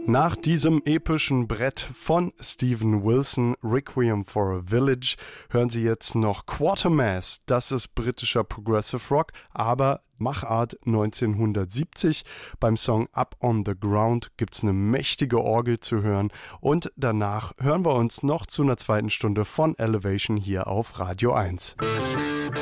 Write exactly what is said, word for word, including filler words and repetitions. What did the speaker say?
Nach diesem epischen Brett von Steven Wilson, Requiem for a Village, hören Sie jetzt noch Quatermass. Das ist britischer Progressive Rock, aber Machart neunzehnhundertsiebzig. Beim Song Up on the Ground gibt's eine mächtige Orgel zu hören und danach hören wir uns noch zu einer zweiten Stunde von Elevation hier auf Radio eins.